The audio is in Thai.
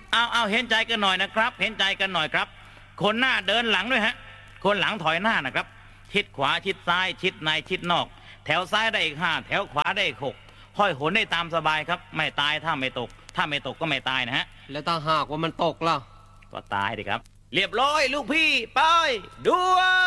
เอาเห็นใจกันหน่อยนะครับเห็นใจกันหน่อยครับคนหน้าเดินหลังด้วยฮะคนหลังถอยหน้านะครับชิดขวาชิดซ้ายชิดในชิดนอกแถวซ้ายได้อีก5แถวขวาได้อีก6ห้อยโหนได้ตามสบายครับไม่ตายถ้าไม่ตกถ้าไม่ตกก็ไม่ตายนะฮะแล้วถ้าหากว่ามันตกล่ะก็ตายดิครับเรียบร้อยลูกพี่ไปด้วย